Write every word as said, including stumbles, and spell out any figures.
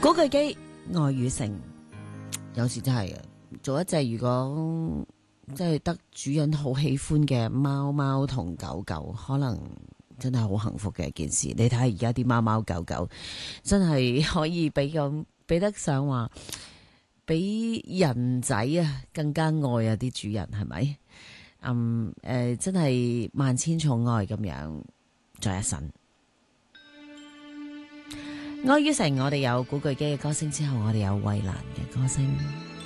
古巨基愛與誠，有時真係啊，做一隻如果即係得主人好喜歡嘅貓貓同狗狗，可能真係好幸福嘅一件事。你睇下而家啲貓貓狗狗，真係可以比咁比得上話，比人仔啊更加愛啊啲主人，係咪？嗯，誒、呃，真係萬千寵愛咁樣在一身。愛與誠，我哋有古巨基嘅歌聲之後，我哋有衛蘭嘅歌聲。